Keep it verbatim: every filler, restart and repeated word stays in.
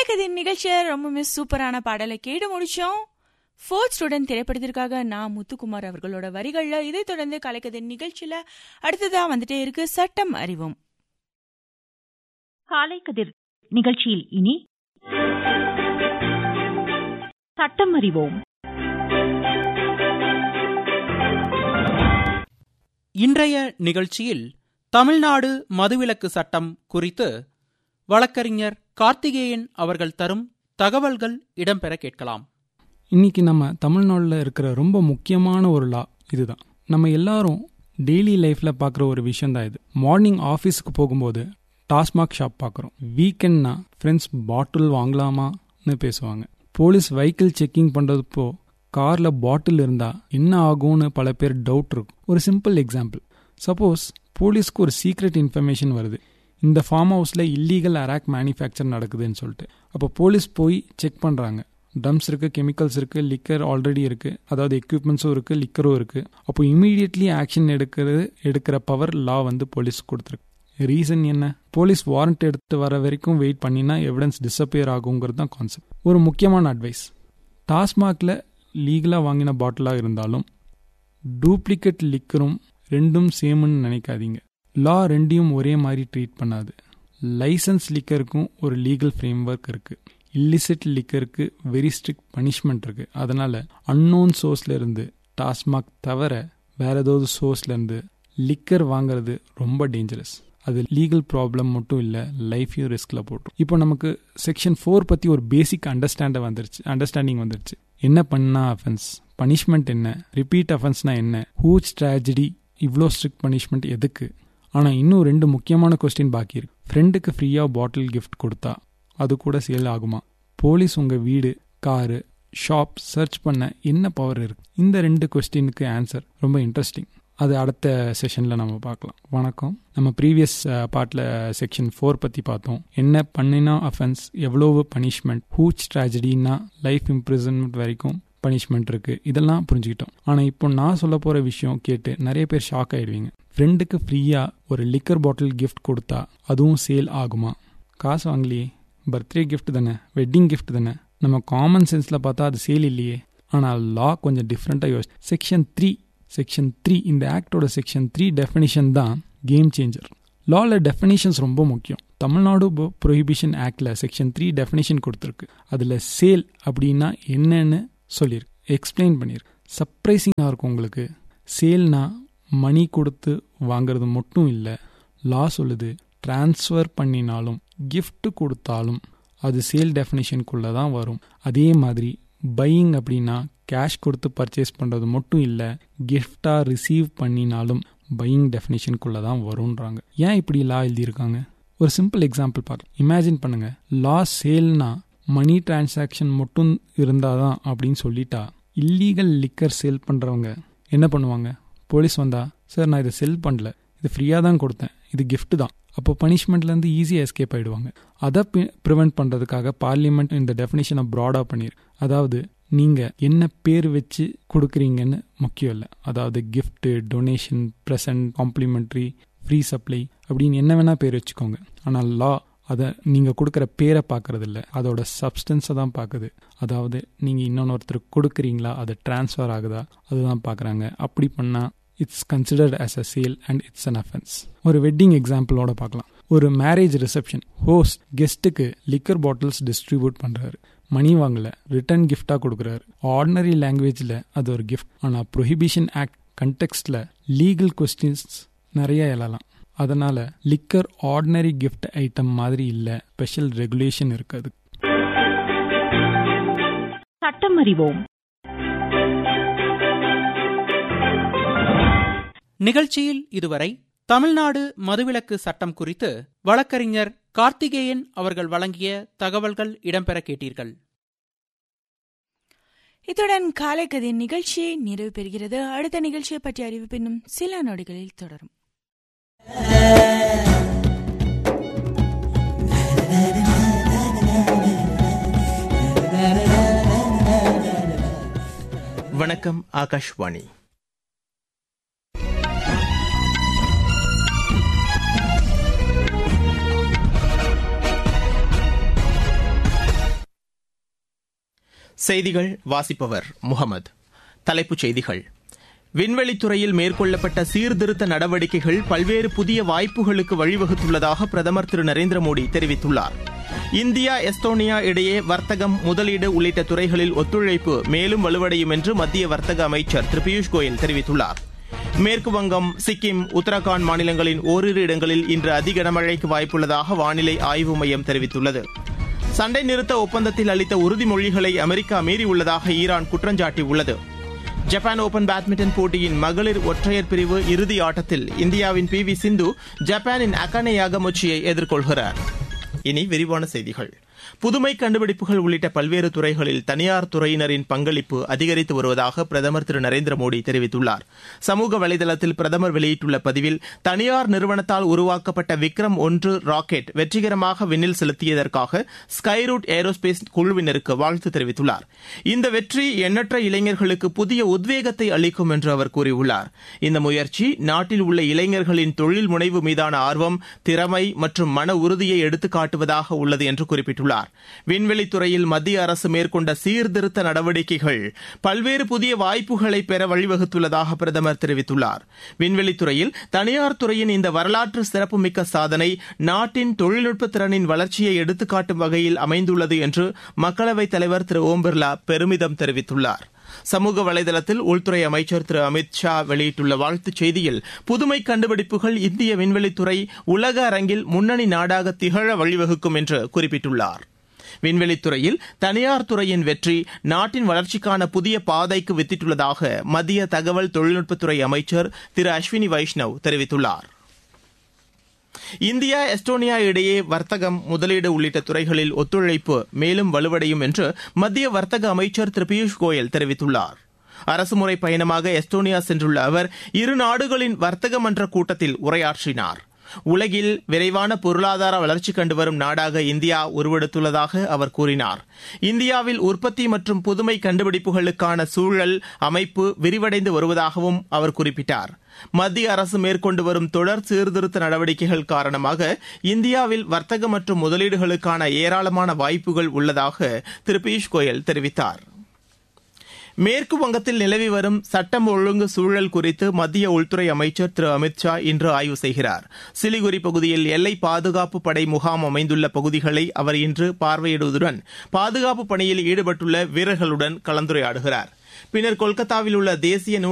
கலைக்கதின் நிகழ்ச்சியை ரொம்பவுமே சூப்பரான பாடலை கேட்டு முடிச்சோம். ஃபோர்த் ஸ்டூடெண்ட் திரைப்படத்திற்காக நான் முத்துக்குமார் அவர்களோட வரிகள்ல. இதை தொடர்ந்து கலைக்கதின் நிகழ்ச்சியில அடுத்ததா வந்துட்டே இருக்கு சட்டம் அறிவோம். காலைக்கதிர் நிகழ்ச்சியில் இனி சட்டம் அறிவோம். இன்றைய நிகழ்ச்சியில் தமிழ்நாடு மதுவிலக்கு சட்டம் குறித்து வழக்கறிஞர் கார்த்திகேயன் அவர்கள் தரும் தகவல்கள் இடம்பெற கேட்கலாம். இன்னைக்கு நம்ம தமிழ்நாட்டில் இருக்கிற ரொம்ப முக்கியமான ஒரு லா இதுதான். நம்ம எல்லாரும் டெய்லி லைஃப்ல பார்க்குற ஒரு விஷயம் தான் இது. மார்னிங் ஆஃபீஸுக்கு போகும்போது டாஸ்மாக் ஷாப் பார்க்குறோம். வீக்கெண்ட்னா ஃப்ரெண்ட்ஸ் பாட்டில் வாங்கலாமான்னு பேசுவாங்க. போலீஸ் வெஹிக்கிள் செக்கிங் பண்ணுறதுப்போ கார்ல பாட்டில் இருந்தா என்ன ஆகும்னு பல பேர் டவுட் இருக்கும். ஒரு சிம்பிள் எக்ஸாம்பிள், சப்போஸ் போலீஸ்க்கு ஒரு சீக்ரெட் இன்ஃபர்மேஷன் வருது, இந்த ஃபார்ம் ஹவுஸ்ல இல்லீகல் அராக் மேனுஃபேக்சர் நடக்குதுன்னு சொல்லிட்டு. அப்போ போலீஸ் போய் செக் பண்றாங்க. ட்ரம்ஸ் இருக்கு, கெமிக்கல்ஸ் இருக்கு, லிக்கர் ஆல்ரெடி இருக்கு, அதாவது எக்யூப்மெண்ட்ஸும் இருக்கு, லிக்கரும் இருக்கு. அப்போ இமீடியட்லி ஆக்ஷன் எடுக்கிறது எடுக்கிற பவர் லா வந்து போலீஸ் கொடுத்துருக்கு. ரீசன் என்ன? போலீஸ் வாரண்ட் எடுத்து வர வரைக்கும் வெயிட் பண்ணினா எவிடன்ஸ் டிஸப்பியர் ஆகுங்கிறது தான் கான்செப்ட். ஒரு முக்கியமான அட்வைஸ், டாஸ்மாக்ல லீகலா வாங்கின பாட்டிலாக இருந்தாலும் டூப்ளிகேட் லிக்கரும் ரெண்டும் சேம்னு நினைக்காதீங்க. லா ரெண்டையும் ஒரே மாதிரி ட்ரீட் பண்ணாது. லைசன்ஸ் லிக்கருக்கும் ஒரு லீகல் ஃப்ரேம் ஒர்க் இருக்கு. இல்லிசிட் லிக்கருக்கு வெரி ஸ்ட்ரிக்ட் பனிஷ்மெண்ட் இருக்கு. அதனால அன்னோன் சோர்ஸ்ல இருந்து டாஸ்மாக் தவிர வேற ஏதாவது சோர்ஸ்ல இருந்து லிக்கர் வாங்குறது ரொம்ப டேஞ்சரஸ். அது லீகல் ப்ராப்ளம் மட்டும் இல்ல, லைஃபையும் ரிஸ்க்ல போட்டுரும். இப்போ நமக்கு செக்ஷன் ஃபோர் பத்தி ஒரு பேசிக் அண்டர்ஸ்டாண்ட வந்துருச்சு அண்டர்ஸ்டாண்டிங் வந்துருச்சு. என்ன பண்ணா அஃபென்ஸ், பனிஷ்மெண்ட் என்ன, ரிப்பீட் அஃபென்ஸ்னா என்ன, ஹூஜ் ட்ராஜடி, இவ்வளோ ஸ்ட்ரிக்ட் பனிஷ்மெண்ட் எதுக்கு? ஆனால் இன்னும் ரெண்டு முக்கியமான கொஸ்டின் பாக்கி இருக்கு. ஃப்ரெண்டுக்கு ஃப்ரீயாக பாட்டில் கிஃப்ட் கொடுத்தா அது கூட சேல் ஆகுமா? போலீஸ் உங்கள் வீடு, காரு, ஷாப் சர்ச் பண்ண என்ன பவர் இருக்கு? இந்த ரெண்டு கொஸ்டினுக்கு ஆன்சர் ரொம்ப இன்ட்ரெஸ்டிங். அது அடுத்த செஷனில் நம்ம பார்க்கலாம். வணக்கம். நம்ம ப்ரீவியஸ் பார்ட்டில் செக்ஷன் ஃபோர் பற்றி பார்த்தோம். என்ன பண்ணினா அஃபென்ஸ், எவ்வளவு பனிஷ்மெண்ட், ஹூஜ் ட்ராஜடின்னா லைஃப் இம்ப்ரிசன்மெண்ட் வரைக்கும் பனிஷ்மெண்ட் இருக்கு, இதெல்லாம் புரிஞ்சுக்கிட்டோம். ஆனால் இப்போ நான் சொல்ல போகிற விஷயம் கேட்டு நிறைய பேர் ஷாக் ஆயிடுவீங்க. ஃப்ரெண்டுக்கு ஃப்ரீயாக ஒரு லிக்கர் பாட்டில் கிஃப்ட் கொடுத்தா அதுவும் சேல் ஆகுமா? காசு வாங்கலையே, பர்த்டே கிஃப்ட் தானே, வெட்டிங் கிஃப்ட் தானே. நம்ம காமன் சென்ஸில் பார்த்தா அது சேல் இல்லையே. ஆனால் லா கொஞ்சம் டிஃப்ரெண்ட்டாக யோசி. செக்ஷன் த்ரீ செக்ஷன் த்ரீ இந்த ஆக்டோட செக்ஷன் த்ரீ டெஃபினிஷன் தான் கேம் சேஞ்சர். லாவில் டெஃபினிஷன்ஸ் ரொம்ப முக்கியம். தமிழ்நாடு ப்ரொஹிபிஷன் ஆக்டில் செக்ஷன் த்ரீ டெஃபினிஷன் கொடுத்துருக்கு. அதில் சேல் அப்படின்னா என்னன்னு சொல்லியிருக்கு, எக்ஸ்பிளைன் பண்ணியிருக்கு. சர்ப்ரைசிங்காக இருக்கும் உங்களுக்கு. சேல்னா மணி கொடுத்து வாங்கிறது மட்டும் இல்லை. லா சொல்லுது டிரான்ஸ்ஃபர் பண்ணினாலும் கிஃப்ட் கொடுத்தாலும் அது சேல் டெஃபினிஷனுக்குள்ளே தான் வரும். அதே மாதிரி பையிங் அப்படின்னா கேஷ் கொடுத்து பர்ச்சேஸ் பண்ணுறது மட்டும் இல்லை, கிஃப்டாக ரிசீவ் பண்ணினாலும் பையிங் டெஃபினிஷனுக்குள்ளே தான் வரும்ன்றாங்க. ஏன் இப்படி லா எழுதியிருக்காங்க? ஒரு சிம்பிள் எக்ஸாம்பிள் பார்க்கலாம். இமேஜின் பண்ணுங்க, லா சேல்னா மணி டிரான்சாக்ஷன் மட்டும் இருந்தாதான் அப்படின்னு சொல்லிட்டா இல்லீகல் லிக்கர் சேல் பண்ணுறவங்க என்ன பண்ணுவாங்க? போலீஸ் வந்தா, சார் நான் இதை செல் பண்ணல, இது ஃப்ரீயாக தான் கொடுத்தேன், இது கிஃப்ட் தான், அப்போ பனிஷ்மெண்ட்லேருந்து ஈஸியாக எஸ்கேப் ஆகிடுவாங்க. அதை ப்ரிவெண்ட் பண்ணுறதுக்காக பார்லிமெண்ட் இந்த டெஃபினிஷனை ப்ராடாக பண்ணியிருக்கு. அதாவது நீங்கள் என்ன பேர் வச்சு கொடுக்குறீங்கன்னு முக்கியம் இல்லை. அதாவது gift, donation, present, complimentary, free supply அப்படின்னு என்ன வேணால் பேர் வச்சுக்கோங்க. ஆனால் லா அதை நீங்கள் கொடுக்குற பேரை பார்க்கறது இல்லை, அதோட சப்ஸ்டன்ஸை தான் பார்க்குது. அதாவது நீங்கள் இன்னொன்னொருத்தருக்கு கொடுக்குறீங்களா, அது டிரான்ஸ்ஃபர் ஆகுதா, அதுதான் பார்க்குறாங்க. அப்படி பண்ணால் it's considered as a sale and it's an offence. ஒரு வெட்டிங் எக்ஸாம்பிளோட பார்க்கலாம். ஒரு marriage reception, host கெஸ்ட்டுக்கு liquor bottles distribute பண்ணுறாரு, மணி வாங்கல, ரிட்டர்ன் கிஃப்டாக கொடுக்குறாரு. ஆர்டினரி லாங்குவேஜில் அது ஒரு கிஃப்ட். ஆனால் ப்ரொஹிபிஷன் ஆக்ட் கண்டெக்ஸ்டில் லீகல் கொஸ்டின்ஸ் நிறைய எழலாம். அதனால லிக்கர் ஆர்டினரி கிஃப்ட் ஐட்டம் மாதிரி இல்ல, ஸ்பெஷல் ரெகுலேஷன் இருக்காது. சட்டம் அறிவோம். நிகழ்ச்சியில் இதுவரை தமிழ்நாடு மதுவிலக்கு சட்டம் குறித்து வழக்கறிஞர் கார்த்திகேயன் அவர்கள் வழங்கிய தகவல்கள் இடம்பெற கேட்டீர்கள். இத்துடன் காலைக்கதின் நிகழ்ச்சி நிறைவு பெறுகிறது. அடுத்த நிகழ்ச்சியை பற்றிய அறிவிப்பு இன்னும் சில நொடிகளில் தொடரும். வணக்கம். ஆகாஷ்வாணி. செய்திகள் வாசிப்பவர் முகமது. தலைப்புச் செய்திகள். விண்வெளித்துறையில் மேற்கொள்ளப்பட்ட சீர்திருத்த நடவடிக்கைகள் பல்வேறு புதிய வாய்ப்புகளுக்கு வழிவகுத்துள்ளதாக பிரதமர் திரு நரேந்திர மோடி தெரிவித்துள்ளார். இந்தியா எஸ்தோனியா இடையே வர்த்தகம், முதலீடு உள்ளிட்ட துறைகளில் ஒத்துழைப்பு மேலும் வலுவடையும் என்று மத்திய வர்த்தக அமைச்சர் திரு பியூஷ் கோயல் தெரிவித்துள்ளார். மேற்குவங்கம், சிக்கிம், உத்தரகாண்ட் மாநிலங்களின் ஓரிரு இடங்களில் இன்று அதி கனமழைக்கு வாய்ப்புள்ளதாக வானிலை ஆய்வு மையம் தெரிவித்துள்ளது. சண்டை நிறுத்த ஒப்பந்தத்தில் அளித்த உறுதிமொழிகளை America மீறியுள்ளதாக Iran குற்றஞ்சாட்டியுள்ளது. Japan open badminton போட்டியின் மகளிர் ஒற்றையர் பிரிவு இறுதி ஆட்டத்தில் இந்தியாவின் பி வி சிந்து ஜப்பானின் அகானே யாகமொச்சியை எதிர்கொள்கிறார். இனி விரிவான செய்திகள். புதுமை கண்டுபிடிப்புகள் உள்ளிட்ட பல்வேறு துறைகளில் தனியார் துறையினரின் பங்களிப்பு அதிகரித்து வருவதாக பிரதமர் திரு நரேந்திர மோடி தெரிவித்துள்ளார். சமூக வலைதளத்தில் பிரதமர் வெளியிட்டுள்ள பதிவில், தனியார் நிறுவனத்தால் உருவாக்கப்பட்ட விக்ரம் ஒன்று ராக்கெட் வெற்றிகரமாக விண்ணில் செலுத்தியதற்காக ஸ்கைரூட் ஏரோஸ்பேஸ் குழுவினருக்கு வாழ்த்து தெரிவித்துள்ளார். இந்த வெற்றி எண்ணற்ற இளைஞர்களுக்கு புதிய உத்வேகத்தை அளிக்கும் என்று அவர் கூறியுள்ளார். இந்த முயற்சி நாட்டில் உள்ள இளைஞர்களின் தொழில் முனைவு மீதான ஆர்வம், திறமை மற்றும் மன உறுதியை எடுத்துக்காட்டுவதாக உள்ளது என்று குறிப்பிட்டுள்ளார். விண்வெளித்துறையில் மத்திய அரசு மேற்கொண்ட சீர்திருத்த நடவடிக்கைகள் பல்வேறு புதிய வாய்ப்புகளை பெற வழிவகுத்துள்ளதாக பிரதமர் தெரிவித்துள்ளார். விண்வெளித்துறையில் தனியார் துறையின் இந்த வரலாற்று சிறப்புமிக்க சாதனை நாட்டின் தொழில்நுட்ப திறனின் வளர்ச்சியை எடுத்துக்காட்டும் வகையில் அமைந்துள்ளது என்று மக்களவைத் தலைவர் திரு ஓம் பிர்லா பெருமிதம் தெரிவித்துள்ளார். சமூக வலைதளத்தில் உள்துறை அமைச்சர் திரு அமித் ஷா வெளியிட்டுள்ள வாழ்த்துச் செய்தியில், புதுமை கண்டுபிடிப்புகள் இந்திய விண்வெளித்துறை உலக அரங்கில் முன்னணி நாடாக திகழ வழிவகுக்கும் என்று குறிப்பிட்டுள்ளார். விண்வெளித்துறையில் தனியார் துறையின் வெற்றி நாட்டின் வளர்ச்சிக்கான புதிய பாதைக்கு வித்திட்டுள்ளதாக மத்திய தகவல் தொழில்நுட்பத்துறை அமைச்சர் திரு அஸ்வினி வைஷ்ணவ் தெரிவித்துள்ளார். இந்தியா எஸ்டோனியா இடையே வர்த்தகம், முதலீடு உள்ளிட்ட துறைகளில் ஒத்துழைப்பு மேலும் வலுவடையும் என்று மத்திய வர்த்தக அமைச்சர் திரு பியூஷ் கோயல் தெரிவித்துள்ளார். அரசுமுறை பயணமாக எஸ்டோனியா சென்றுள்ள அவர் இரு நாடுகளின் வர்த்தக மன்ற கூட்டத்தில் உரையாற்றினார். உலகில் விரைவான பொருளாதார வளர்ச்சி கண்டு வரும் நாடாக இந்தியா உருவெடுத்துள்ளதாக அவர் கூறினார். இந்தியாவில் உற்பத்தி மற்றும் புதுமை கண்டுபிடிப்புகளுக்கான சூழல் அமைப்பு விரிவடைந்து வருவதாகவும் அவர் குறிப்பிட்டார். மத்திய அரசு மேற்கொண்டு வரும் தொடர் சீர்திருத்த நடவடிக்கைகள் காரணமாக இந்தியாவில் வர்த்தக மற்றும் முதலீடுகளுக்கான ஏராளமான வாய்ப்புகள் உள்ளதாக திரு பியூஷ் கோயல் தெரிவித்தார். மேற்கு வங்கத்தில் நிலவி வரும் சட்டம் ஒழுங்கு சூழல் குறித்து மத்திய உள்துறை அமைச்சர் திரு அமித் ஷா இன்று ஆய்வு செய்கிறார். சிலிகுரி பகுதியில் எல்லை பாதுகாப்பு படை முகாம் அமைந்துள்ள பகுதிகளை அவர் இன்று பார்வையிடுவதுடன் பாதுகாப்பு பணியில் ஈடுபட்டுள்ள வீரர்களுடன் கலந்துரையாடுகிறார். பின்னர் கொல்கத்தாவில் உள்ள தேசிய